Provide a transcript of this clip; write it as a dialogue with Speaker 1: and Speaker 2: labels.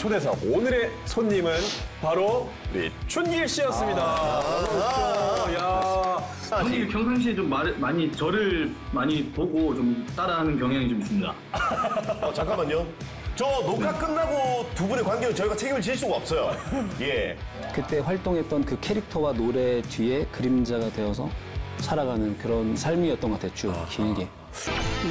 Speaker 1: 초대석 오늘의 손님은 바로 우리 춘길 씨였습니다. 야.
Speaker 2: 형님 평상시에 좀 저를 많이 보고 좀 따라하는 경향이 좀 있습니다.
Speaker 3: 잠깐만요. 저 녹화 끝나고 두 분의 관계는 저희가 책임을 질 수가 없어요. 예.
Speaker 4: 그때 활동했던 그 캐릭터와 노래 뒤에 그림자가 되어서 살아가는 그런 삶이었던 것 같아요, 쭉 길게.